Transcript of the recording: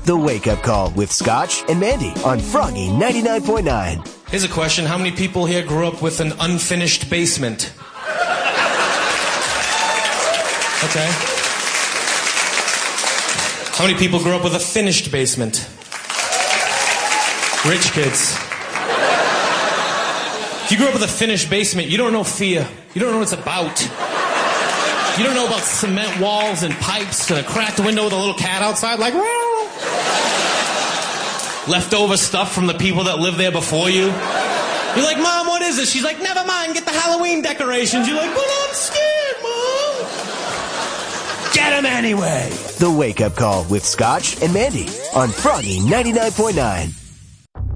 The Wake Up Call with Scotch and Mandy on Froggy 99.9. Here's a question. How many people here grew up with an unfinished basement? Okay. How many people grew up with a finished basement? Rich kids. If you grew up with a finished basement, you don't know fear. You don't know what it's about. You don't know about cement walls and pipes and a cracked window with a little cat outside like, well. Leftover stuff from the people that lived there before you. You're like, Mom, what is this? She's like, never mind, get the Halloween decorations. You're like, but I'm scared, Mom. Get them anyway. The Wake Up Call with Scotch and Mandy on Froggy 99.9.